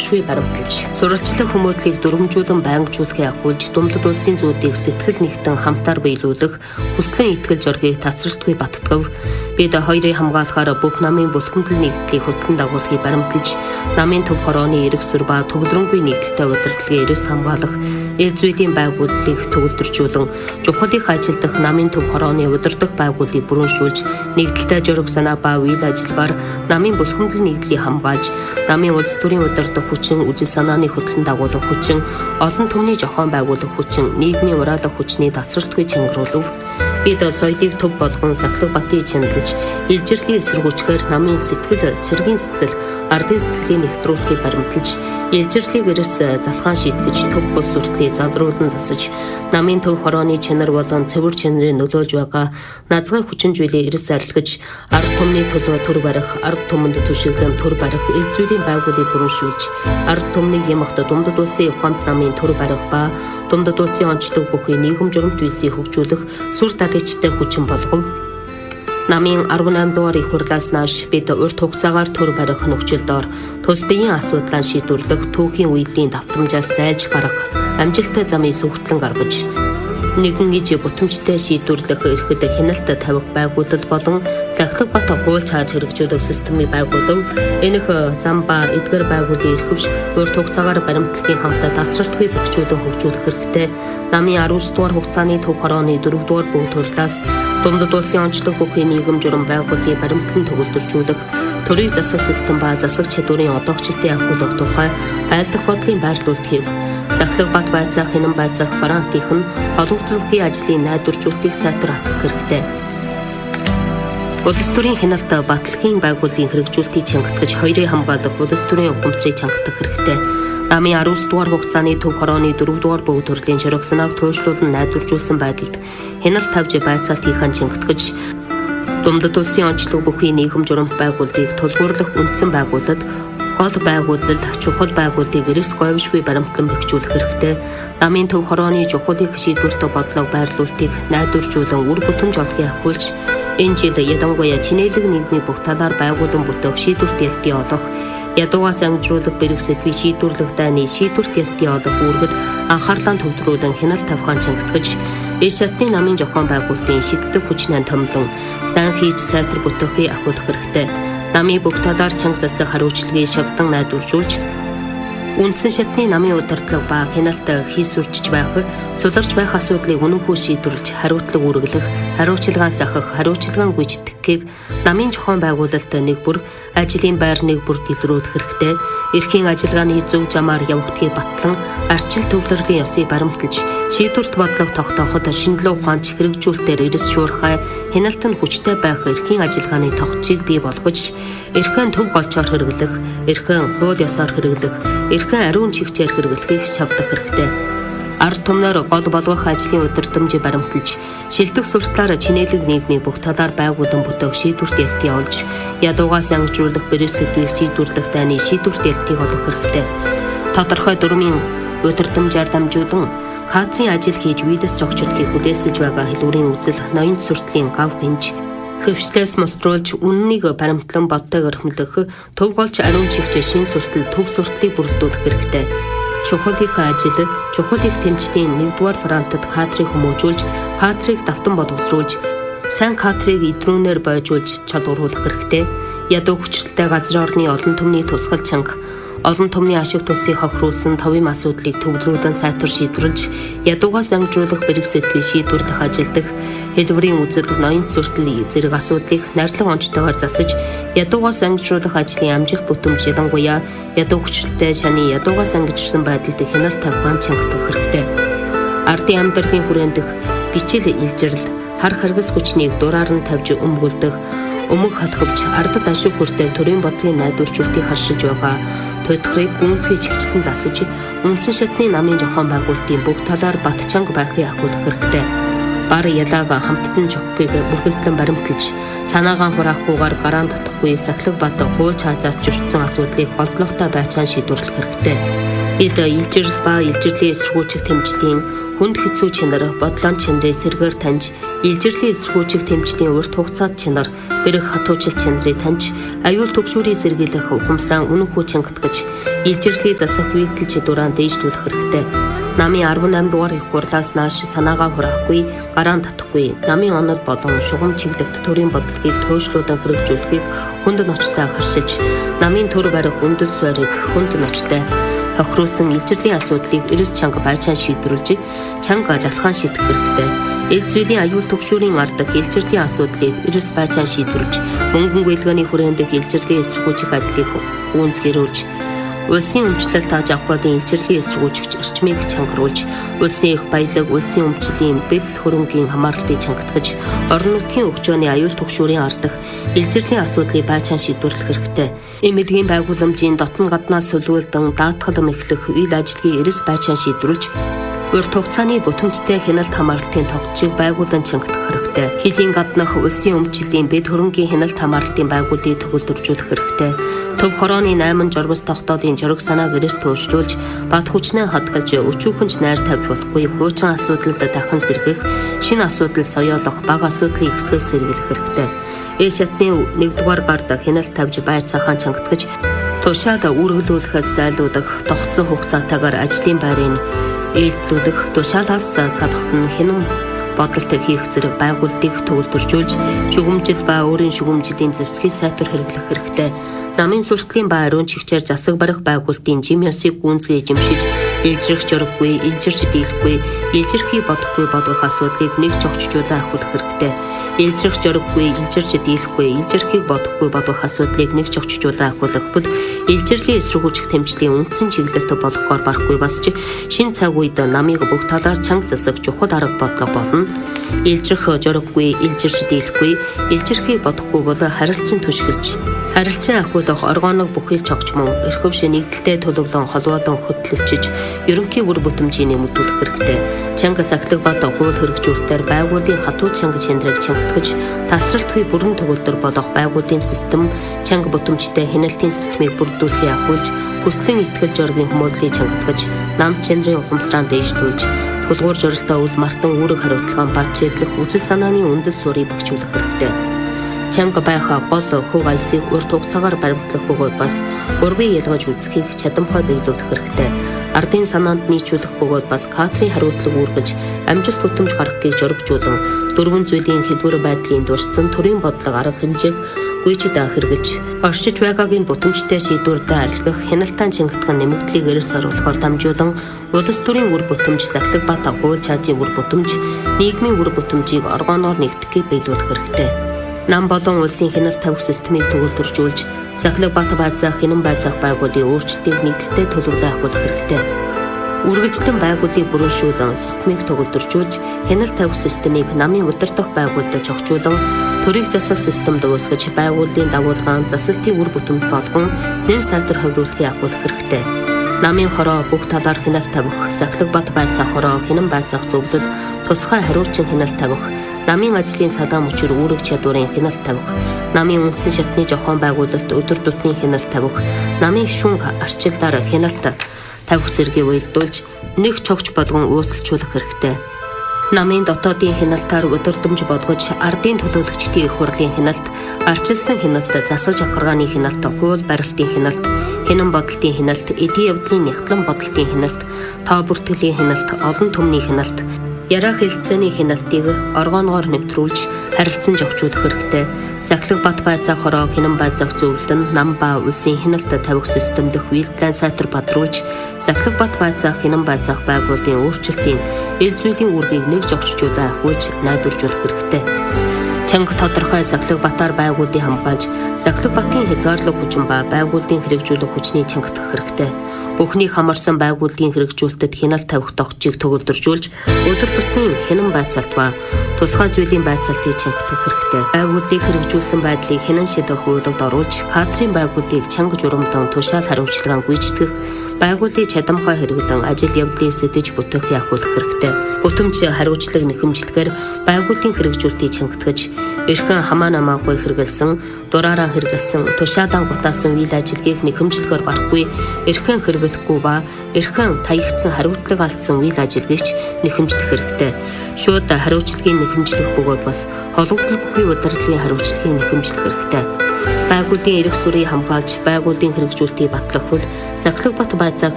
говьшгүй баримталж, сурвалжлах хүмүүдлийг дүрмжүүлэн байнгжуулахыг ахиулж, Думдад улсын зүүдийг сэтгэл нэгтэн хамтаар биелүүлэх хүслэн итгэл жоргийг тасралтгүй баттгав. Бид хоёрыг хамгаалахаар бүх намын бүлхэмдэл нэгдлийг хөтлөн дагуулахыг баримталж, намын төв хорооны эрх сур ба төвлөрөнгүй нэгдэлтэй удирдлагын эрс хамгаалах, ил зүйлийн байгууллагыг төвлөржүүлэн, чухлыг ажилдах намын төв хорооны удирдах байгууллагыг бүрэншүүлж, нэгдэлтэй жориг санаа ба үйл ажиллагаар намын бүлхэмдэл нэгдлийг хамгаалж, намын улс төрийн удирдах хүчин, үжил санааны хөтлөн дагуулах хүчин, олон түмний зохион байгуулах хүчин, нийгмийн ураалах хүчний тасралтгүй чангаруулав. Бид соёлыг төв болгон Сахлах Батын чангалж, илжирлийн эсэргүүчгээр намын сэтгэл, цэргийн сэтгэл, ардын сэтгэлийг нэгтрүүлэхийг баримталж, илжирлийг эрс залхаан шийтгэж, төв бус сүртлийг задруулан засаж, намын төв хорооны чанар болон цэвэр чанарыг нөлөөлж байгаа назгай хүчин зүйлийг эрс арилгаж, ард түмний төлөө төр барих, ард түмэнд түшиглэн төр барих, ил зүйлийн байгууллагыг бүрэншүүлж, ард түмнийг ямагт Думдад улсын ухаанд намын төр барих ба Думдад улсын онцлог бүхий нийгэм журамт үйлсийг хөгжүүлэх сүр таличтай хүчин болгов. Намын 18 дугаар их хурлаас нааш бид урт хугацаагаар төр барих нөхцөлдөө тус биеийн асуудлаа шийдвэрлэх түүхийн үеийн давтамжаас зайлж гарах амжилттай замыг сүгтлэн гаргаж, нэгэн иж бутамжтай шийдвэрлэх эрхэд хяналт тавих байгууллал болон Сахлах Бат хууль хааж хэрэгжүүлэх системийг байгуулав. Энэх зам ба эдгэр байгууллагын эрхвш урт хугацаагаар баримтлагын хамтаа тасралтгүй бэхжүүлэн хөгжүүлэх хэрэгтэй. Намын 19 дугаар хугацааны төв хорооны 4 дугаар бүгд хурлаас Думдад улсын онцлог бүхий нийгэм журам байгууллагыг баримтлан төгөлдржүүлэх, төрийн засаг систем ба засаг чадварын одоогчлтыг ахиулах тухай айлдах бодлын байрлуулалт хийв. Сахлах Бат байцаах, Хинэн байцаах Франтийнх нь холбогдлолын ажлын найдваржуулалтыг сайтар хатгах хэрэгтэй. Улс төрийн хяналт батлагын байгууллагын хэрэгжүүлэлтийг чангатгаж, хоёрыг хамгаалах улс төрийн ухамсарыг чангатгах хэрэгтэй. Намын 19 дугаар хугацааны төв хорооны 4 дугаар бүгд төрлийн жориг санааг туйлшруулан найдваржуулсан байдалд хяналт тавьж байцаалт хийхэн чангатгаж, Думдад улсын онцлог бүхий нийгэм журамт байгууллагыг тулгуурлах үндсэн байгууллад гол байгууллал, чухал байгууллагыг эрс говьшгүй баримтлан бэхжүүлэх хэрэгтэй. Намын төв хорооны чухлыг шийдвэрлэх бодлого байрлуулалтыг найдваржуулан үр бүтэмж олохыг ахиулж, энэ жил ядангуяа чинээлэг нийгмийн бүх талаар байгуулан бүтээх шийдвэрт ялтыг олох, ядуугаас ангижруулах бэрх сэтгвийн шийдвэрлэх дайны шийдвэрт ялтыг олох үүргэд анхаарлаа төвлөрүүлэн хяналт тавихаан чангатгаж, эс шатны намын зохион байгуулалтын шийддэг хүчнээ томлон сайн хийж сайтар бүтэхийг ахиулах хэрэгтэй. Намын бүх талаар чанга засах хариуцлагыг шавдан найдваржуулж, үндсэн шатны намын удирдлага ба хяналт хийсвэрчж байх, суларч байх асуудлыг үнэнгүй шийдвэрлэж, хариуцлага үргэлэх, хариуцлагаа сахах, хариуцлагаа гүйцэтгэхийг намын зохион байгуулалт нэг бүр, ажлын байр нэг бүр дэлгэрүүлэх хэрэгтэй. Эрхийн ажиллагааны зөв замаар явагдахыг батлан, арчил төвлөрлийн ёсыг баримталж, шийдвэрт бодлого тогтооход шинжилгээ ухаанч хэрэгжүүлэлтээр эрс шуурхай, хяналт нь хүчтэй байх эрхийн ажиллагааны тогтцыг бий болгож, эрхэн төв голчоор хэрэглэх, эрхэн хууль ёсоор хэрэглэх, эрхэн ариун чигчээр хэрэглэхийг шавдах хэрэгтэй. Ард түмнэр гол болгох ажлын удирдамжийг баримталж, шилдэг сурталаар чинээлэг нийгмийн бүх талаар байгуулан бүтээх шийдвэрт ялтыг олж, ядуугаас ангижруулах бэрх сэдвийг шийдвэрлэх дайны шийдвэрт ялтыг олох хэрэгтэй. Тодорхой дүрмийн удирдамжаар дамжуулан кадрын ажил хийж видеос зохицуулахыг хүлээсэж байгаа хэлбэрийн үзэл, ноён сүртлийн гав гинж, хөвчлээс мултруулж үннийг баримтлан боддог өрхмөлөх, төв голч ариун чигч шин сүртэл төв сүртлийг бүрдүүлэх хэрэгтэй. Чухлын ажил, чухлыг тэмцлийн 1-р фронтод кадрыг хүмүүжүүлж, кадрыг давтан боловсруулж, сайн кадрыг идрүүнээр бойжуулж чадваруулах хэрэгтэй. Ядуу хүчтэй газар орны олон түмний тусгал чанга, олон түмний ашиг тусыг хохируулсан товын асуудлыг төвлөрүүлэн сайтар шийдвэрлж, ядуугаас ангижруулах бэрх сэдвийг шийдвэрлэх ажилдах, хэлбэрийн үзэл, ноён сүртэл зэрэг асуудлыг найрлаг онцтойгоор засаж, ядуугаас ангижруулах ажлын амжилт бүтэмж ялангуяа ядуу хүчтэй шаны ядуугаас ангижирсан байдалд хяналт тавихаан чангатах хэрэгтэй. Ардын амьдралын хүрээндх бичил илжирэл, хар харгас хүчнийг дураар нь тавьж өмгүүлдэг, өмнөх хатгавч ардад ашиг хүртэх төрийн бодлогын найдваржуулалтыг харшиж байгаа тодорхойг гүнзгий чигчлэн засаж, үндсэн шатны намын зохион байгуулалтын бүх талаар бат чанга байхыг ахиулах хэрэгтэй. Бар ялааг хамттан чухгийг бүрхэлдэн баримталж, санаагаан хураахгүйгээр гараан татахгүй Сахлах Бат хууль хаазаас зөрчсөн асуудлыг болдлоготой байцаан шийдвэрлэх хэрэгтэй. Бид илжирэл ба илжирлийн эсэргүүцэх тэмцлийн хүнд хэцүү чанар, бодлон чанарыг сэргээр таньж, илжирлийн эсэргүүцийг тэмцлийн урт хугацаат чанар, бэрх хатуучил чанарыг таньж, аюул түгшүүрийг сэргийлэх ухамсараа үнэн хүч чангатгаж, илжирлийн засах үйлдэл чадвараа дээшлүүлэх хэрэгтэй. Намын 18 дугаар их хурлаас нааш санаагаа хураахгүй, гараан татахгүй, намын онол болон шугам чиглэлт төрийн бодлогыг туйлшлуулан хэрэгжүүлэхийг хүнд ночтой харшиж, намын төр барих үндэс барих хүнд ночтой хохируулсан илжирлийн асуудлыг эрс чанга байцаан шийдвэрлэж, чанга жалхаан шийдэх хэрэгтэй. Ил зүйлийн аюул түгшүүрийн ардах илжирлийн асуудлыг эрс байцаан шийдвэрлэж, мөнгөн гүйлгээний хүрээнд илжирлийн эсэргүүцийн адлыг гүйцгэрүүлж, улсын өмчлөлт тааж авах болон илжирлийн эсэргүүцэгч эрчмийг чангаруулж, улсын их баялаг, улсын өмчлийн бэл хөрөнгийн хамаарлтыг чангатгаж, орон нутгийн өгчөөний аюул түгшүүрийн ардах илжирлийн асуудлыг байцаан шийдвэрлэх хэрэгтэй. Эмнэлгийн байгууламжийн дотн гаднаас сөлүүлдэн даатгалам эхлэх үйл ажиллагийг эрс байцаан шийдвэрлэж, урт хугацааны бүтэмжтэй хяналт хамаарлтын тогтцыг байгуулан чангатах хэрэгтэй. Хилийн гаднах улсын өмчлийн бэл хөрөнгийн хяналт хамаарлтын байгууллагыг төгөлдржүүлэх хэрэгтэй. Төв хорооны 8 журмс тогтоодын жураг санааг эрс төвшлүүлж, бат хүчнээ хадгалж, өчүүхэнч найр тавьж болохгүй хуучин асуудалд дахин сэргэх, шинэ асуудал соёолох, бага асуудлыг ихсгээс сэргийлэх хэрэгтэй. Эс ятны 1-р гард хяналт тавьж байцаахан чангатгаж, тушаал үргэлүүлэхээс зайлуулах, тогтсон хугацаатаагаар ажлын байрыг ээлжлүүлэх, тушаалаас салахт нь хянан бодолт хийх зэрэг байгууллагыг төгөлдржүүлж, шүгэмжил ба өөрийн шүгэмжлийн зэвсгийг сайтар хэрэглэх хэрэгтэй. Намын сурталын ба ариун чигчээр засаг барих байгууллагын жим ёсыг гүнзгий эзэмшиж, илжирэх жураггүй, илжирч дийлэхгүй, илжирхийг бодохгүй болгох асуудлыг нэг зогчжуулан ахуулах хэрэгтэй. Илжирэх жураггүй, илжирч дийлэхгүй, илжирхийг бодохгүй болгох асуудлыг нэг зогчжуулан ахуулах бол илжирлийн эсэргүүцэх тэмцлийн үндсэн чиглэлд болгохоор барахгүй басч, шинэ цаг үед намыг бүх талаар чанга засах чухал арга бодлого болно. Илжирэх жураггүй, илжирч дийлэхгүй, илжирхийг бодохгүй бол харилцан түшгэлж, харилцан ахуулах оргоног бүхэл чогч мөн эрхвш нэгдэлтэй төлөвлөн холбоодан хөтлөвчж, ерөнхий үр бүтэмжийг нэмэгдүүлэх хэрэгтэй. Чанга сахилга бат хууль хэрэгжүүлэлтээр байгууллагын хатуу чанга чанарыг чангатгаж, тасралтгүй бүрэн төгөлдөр болох байгууллагын систем, чанга бүтэмжтэй хяналтын системийг бүрдүүлэхийг ахуулж, хүслэн итгэл жургийн хүмүүдлийг чангатгаж, нам чанарын ухамсараа дээшлүүлж, тулгуур журалтай үл мартан үүрэг хариуцлагын бат чиглэх үзэл санааны үндэс сурыг багжуулах хэрэгтэй. Чанга байхаа гол хөг аясыг урт хугацаагаар баримтлах бөгөөд бас ургийн ялгаж үзэхийг чадамхай биелүүлэх хэрэгтэй. Ардын санаанд нийцүүлэх бөгөөд бас кадрын хариуцлага үүргэж, амжилт бүтэмж гаргахыг журагжуулан, дөрвөн зүйлийн хэлбэр байдлын дурдсан төрийн бодлого арга хэмжээг гүйцэд хэрэгж, оршиж байгаагийн бүтэмжтэй шийдвэртэй арилгах, хяналтаа чангатгах нэмэгдлийг эрс оруулахаар дамжуулан, улс төрийн үр бүтэмж, сахилга бат хууль чаажийн үр бүтэмж, нийгмийн үр бүтэмжийг оргоноор нэгтгэхийг биелүүлэх хэрэгтэй. Нам болон улсын хяналт тавих системийг төгөлдржүүлж, сахилга бат байцаах, хянан байцаах байгууллагын өөрчлөлтийг нэгдэлтэй төлөвлөлт авах хэрэгтэй. Үргэлжлэн байгууллагыг бүрэншүүлэн, системийг төгөлдржүүлж, хяналт тавих системийг намын удирдах байгууллагад зохицуулан, төрийг засах системд үүсгэж, байгууллагын дагуулгаан засалтын үр бүтэмж болгон нэн сайтар хувируулахыг ахуулах хэрэгтэй. Намын хороо бүх талаар хяналт тавих, сахилга бат байцаах хороо, хянан байцаах зөвлөл, тусгай хариуцсан хяналт тавих, намын ажлын салаа мөчөр үүрэг чадварын хяналт тавих, намын үндсэн шатны зохион байгуулалт өдөр тутмын хяналт тавих, намын шүүнх арчилдаар хяналт тавих зэргийг уялдуулж, нэг цогч болгон uusilжуулах хэрэгтэй. Намын дотоодын хяналтаар удирдамж болгож, ардын төлөөлөгчдийн их хурлын хяналт, арчилсан хяналт, засаж авахаргааны хяналт, хууль барилтын хяналт, хянан бодлтын хяналт, эдийн явдлын нягтлан бодлтын хяналт, тоо бүртгэлийн хяналт, олон түмний хяналт, яраа хэлцээний хяналтыг оргооноор нэвтрүүлж, харилцан зохицуулах хэрэгтэй. Сахилга бат байцаах хороо, хянан байцаах зөвлөлн, нам ба улсын хяналт тавих систем дэх үйлдэлээ сайтар бадруулж, сахилга бат байцаах, хянан байцаах байгууллагын өөрчлөлтийн ил зүйлийн үүргийг нэг зогсчуулан ахуулж, найдваржуулах хэрэгтэй. Чанга тодорхой сахилга батаар байгууллагыг хамгаалж, сахилга батын хязгаарлаг хүчин ба байгууллагын хэрэгжүүлэх хүчний чангатах хэрэгтэй. Бүхнийг хамарсан байгууллагын хэрэгжүүлэлтэд хяналт тавих тогтцыг төгөлдржүүлж, өдөр тутмын хянан байцаалт ба тусгай зүйлийн байцаалтыг чангатах хэрэгтэй. Байгууллагыг хэрэгжүүлсэн байдлыг хянан шилэх хуулиуд оруулж, кадрын байгууллагыг чанга журамлан тушаал хариуцлагаан гүйцэтгэх, байгууллагын чадамхай хэрэглэн ажил явдлыг сэтэж бүтээх явуулах хэрэгтэй. Бүтэмж хариуцлага нэхэмжлэхээр байгууллагын хэрэгжүүлэлтийг чангатгаж, Эрхэн хамаа намаагүй хэрэгэлсэн, дураараа хэрэгэлсэн, тушаалан гутаасан үйл ажиллагааг нэхэмжлэгээр барахгүй, эрхэн хэрэглэхгүй ба эрхэн таягдсан хариуцлага алдсан үйл ажиллагаач нэхэмжлэх хэрэгтэй. Шууд хариуцлагын нэхэмжлэх бөгөөд бас холбогдол бүхий удирдлагын хариуцлагын нэхэмжлэх хэрэгтэй. Байгууллагын эрх сүрийг хамгаалж, байгууллагын хэрэгжүүлэлтийг батлах бол Сахилгабат Байцааг